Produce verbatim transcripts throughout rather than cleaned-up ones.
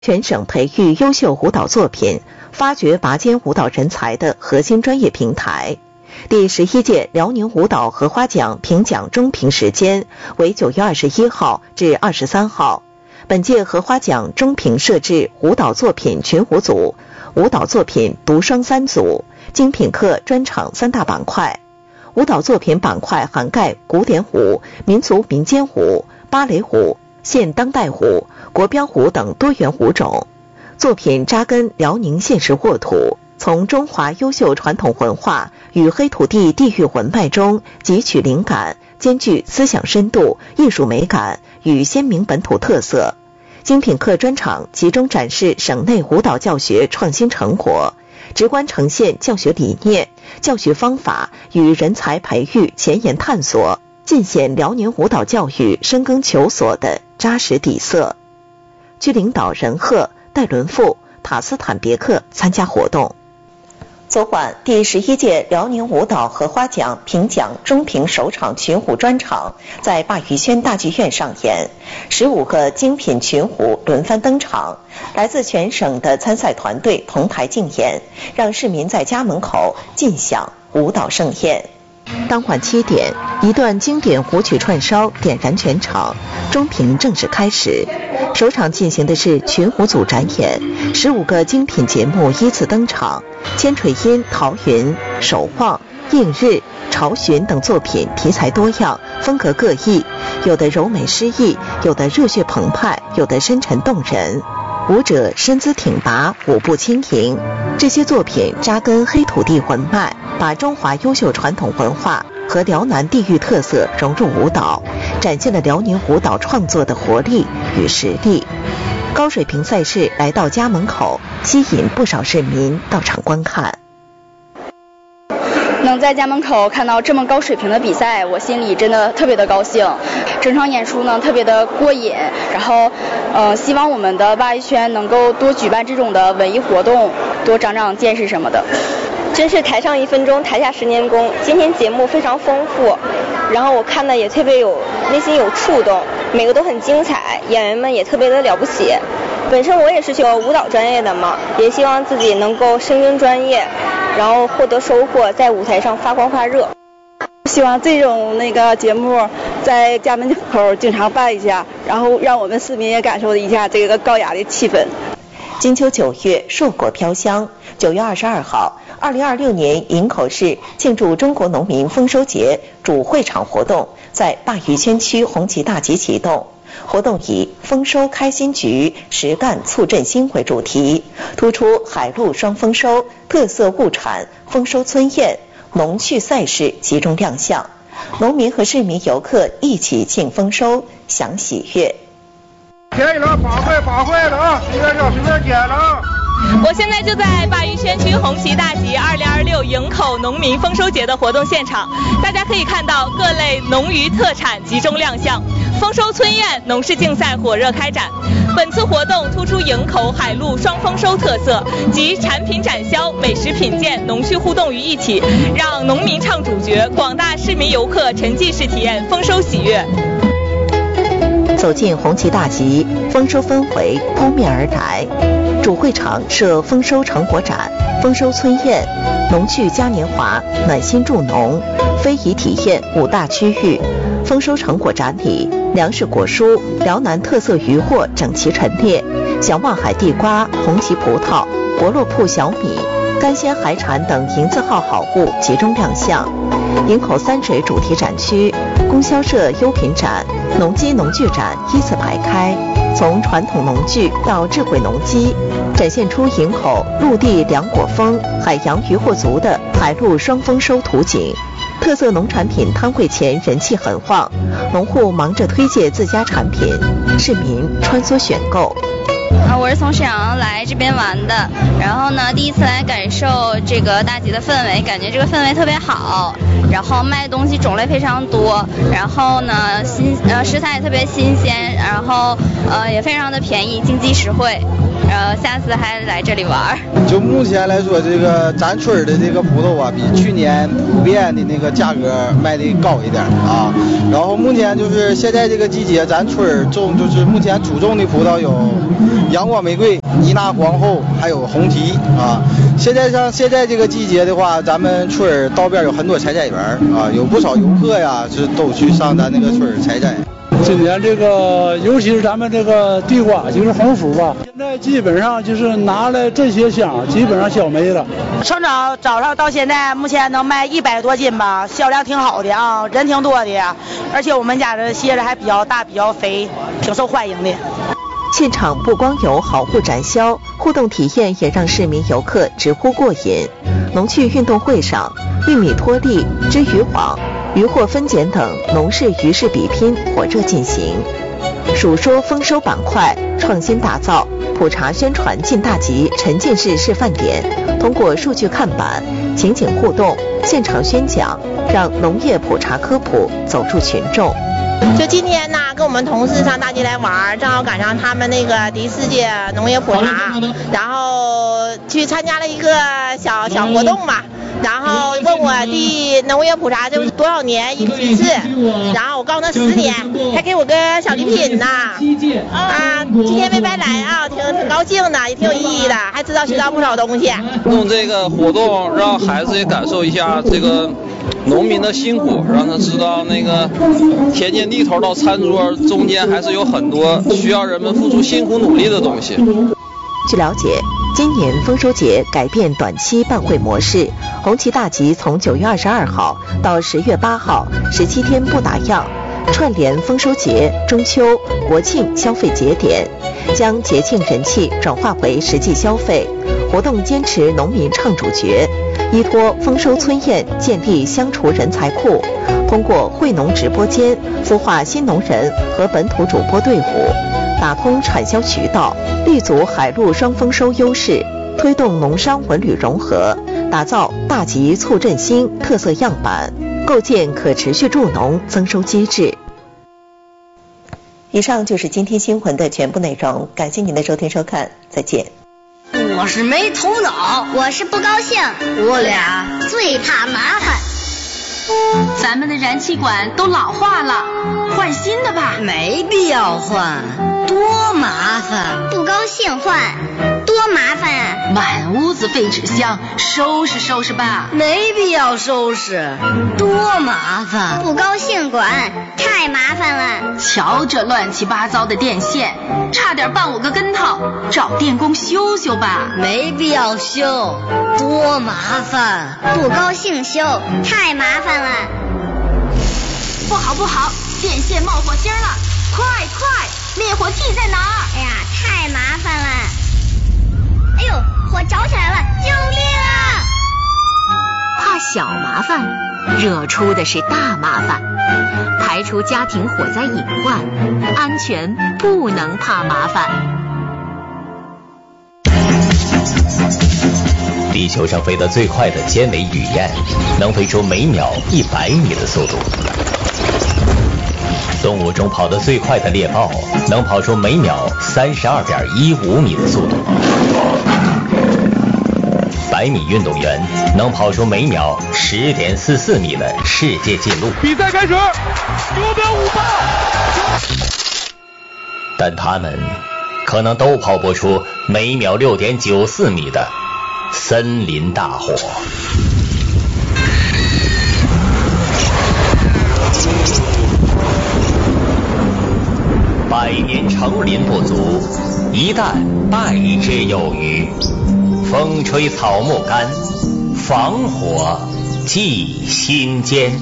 全省培育优秀舞蹈作品、发掘拔尖舞蹈人才的核心专业平台。第十一届辽宁舞蹈荷花奖评奖终评时间为九月二十一号至二十三号。本届荷花奖终评设置舞蹈作品群舞组、舞蹈作品独双三组、精品课专场三大板块。舞蹈作品板块涵盖古典舞、民族民间舞、芭蕾舞、现当代舞、国标舞等多元舞种。作品扎根辽宁现实沃土，从中华优秀传统文化与黑土地地域文脉中汲取灵感，兼具思想深度、艺术美感与鲜明本土特色。精品课专场集中展示省内舞蹈教学创新成果，直观呈现教学理念、教学方法与人才培育前沿探索，尽显辽宁舞蹈教育深耕求索的扎实底色。据领导任赫、戴伦富、塔斯坦别克参加活动。昨晚，第十一届辽宁舞蹈荷花奖评奖终评首场群舞专场在鲅鱼轩大剧院上演，十五个精品群舞轮番登场，来自全省的参赛团队同台竞演，让市民在家门口尽享舞蹈盛宴。当晚七点，一段经典舞曲串烧点燃全场，终评正式开始。首场进行的是群舞组展演，十五个精品节目依次登场，千锤音、陶云、守望、映日、朝寻等作品题材多样，风格各异，有的柔美诗意，有的热血澎湃，有的深沉动人。舞者身姿挺拔，舞步轻盈，这些作品扎根黑土地文脉，把中华优秀传统文化和辽南地域特色融入舞蹈，展现了辽宁舞蹈创作的活力与实力。高水平赛事来到家门口，吸引不少市民到场观看。 能在家门口看到这么高水平的比赛，我心里真的特别的高兴。整场演出呢特别的过瘾，然后呃希望我们的鲅鱼轩能够多举办这种的文艺活动，多长长见识什么的。 真是台上一分钟，台下十年功。今天节目非常丰富，然后我看的也特别有内心有触动，每个都很精彩，演员们也特别的了不起。本身我也是学舞蹈专业的嘛，也希望自己能够深耕专业，然后获得收获，在舞台上发光发热。 希望这种那个节目在家门口经常办一下，然后让我们市民也感受一下这个高雅的气氛。 金秋九月，硕果飘香。九月二十二号，二零二六年营口市庆祝中国农民丰收节主会场活动在鲅鱼轩区红旗大集启动。活动以丰收开新局，实干促振兴为主题，突出海陆双丰收、特色物产、丰收村宴、农趣赛事集中亮相，农民和市民游客一起庆丰收，享喜悦。 便宜了，八块八块了啊！随便要随便捡了啊！ 我现在就在鲅鱼轩区红旗大集二零二六营口农民丰收节的活动现场，大家可以看到各类农渔特产集中亮相，丰收村宴、农事竞赛火热开展。本次活动突出营口海陆双丰收特色，集产品展销、美食品鉴、农趣互动于一体，让农民唱主角，广大市民游客沉浸式体验丰收喜悦。 走进红旗大集，丰收氛围扑面而来。主会场设丰收成果展、丰收村宴、农趣嘉年华、暖心助农、非遗体验五大区域。丰收成果展里，粮食果蔬、辽南特色渔获整齐陈列，小望海地瓜、红旗葡萄、博洛铺小米、干鲜海产等银字号好物集中亮相。营口三水主题展区、供销社优品展、农机农具展依次排开，从传统农具到智慧农机，展现出营口陆地粮果丰、海洋渔获足的海陆双丰收图景。特色农产品摊会前人气很旺，农户忙着推介自家产品，市民穿梭选购。 啊，我是从沈阳来这边玩的，然后呢，第一次来感受这个大集的氛围，感觉这个氛围特别好， 然后卖的东西种类非常多，然后呢新呃食材也特别新鲜，然后呃也非常的便宜，经济实惠。呃，下次还来这里玩。 就目前来说，这个咱村儿的这个葡萄啊，比去年普遍的那个价格卖的高一点啊。然后目前就是现在这个季节，咱村儿种就是目前主种的葡萄有阳光玫瑰、妮娜皇后，还有红提啊。现在像现在这个季节的话，咱们村儿道边有很多采摘园啊，有不少游客呀，是都去上咱那个村儿采摘。 今年这个，尤其是咱们这个地瓜，就是红薯吧，现在基本上就是拿来这些箱，基本上消没了。 从早早上到现在，目前能卖一百多斤吧，销量挺好的啊，人挺多的，而且我们家的叶子还比较大，比较肥，挺受欢迎的。 现场不光有好物展销，互动体验也让市民游客直呼过瘾。农趣运动会上，玉米脱粒、织渔网、渔获分拣等农事渔事比拼火热进行。数说丰收板块创新打造普查宣传进大集沉浸式示范点，通过数据看板、情景互动、现场宣讲，让农业普查科普走入群众。 就今天呢，跟我们同事上大街来玩，正好赶上他们那个第四届农业普查，然后去参加了一个小小活动嘛。然后问我的农业普查就是多少年一一次，然后我告诉他十年，还给我个小礼品呢。啊，今天没白来啊，挺挺高兴的，也挺有意义的，还知道学到不少东西。 用这个活动让孩子也感受一下这个农民的辛苦，让他知道那个田间地头到餐桌中间还是有很多需要人们付出辛苦努力的东西。 据了解，今年丰收节改变短期办会模式，红旗大集从九月二十二号到十月八号，十七天不打烊，串联丰收节、中秋、国庆消费节点，将节庆人气转化为实际消费。活动坚持农民唱主角，依托丰收村宴建立乡厨人才库，通过惠农直播间孵化新农人和本土主播队伍，打通产销渠道，立足海陆双丰收优势，推动农商文旅融合，打造大集促振兴特色样板，构建可持续助农增收机制。以上就是今天新闻的全部内容，感谢您的收听收看，再见。 我是没头脑， 我是不高兴， 我俩最怕麻烦。 咱们的燃气管都老化了，换新的吧。 没必要换，多麻烦。 不高兴换，多麻烦啊！ 满屋子废纸箱，收拾收拾吧。 没必要收拾，多麻烦。 不高兴管，太麻烦了。 瞧这乱七八糟的电线，差点绊我个跟头，找电工修修吧。 没必要修，多麻烦。 不高兴修，太麻烦了。 不好不好，电线冒火星了，快快，灭火器在哪儿？ 哎呀，太麻烦了。哎呦，火着起来了，救命啊！ 怕小麻烦，惹出的是大麻烦。排除家庭火灾隐患，安全不能怕麻烦。 地球上飞得最快的尖尾雨燕，能飞出每秒一百米的速度。动物中跑得最快的猎豹，能跑出每秒三十二点一五米的速度。百米运动员能跑出每秒十点四四米的世界纪录。 比赛开始，九秒五八。 但他们可能都跑不出每秒六点九四米的森林大火。百年成林不足，一旦败之有余。风吹草木干，防火记心间。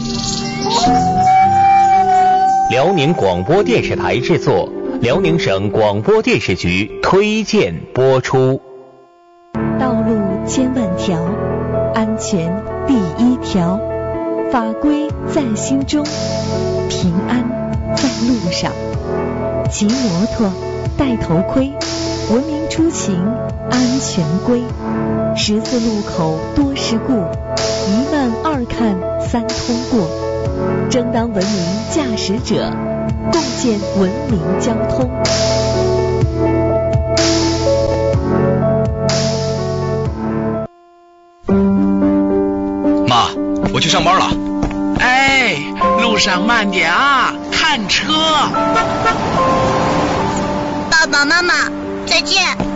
辽宁广播电视台制作，辽宁省广播电视局推荐播出。 道路千万条，安全第一条，法规在心中，平安在路上。骑摩托，戴头盔，文明出行，安全归。十字路口多事故， 一慢二看三通过，争当文明驾驶者，共建文明交通。 妈，我去上班了。 哎，路上慢点啊，看车。 爸爸妈妈，再见。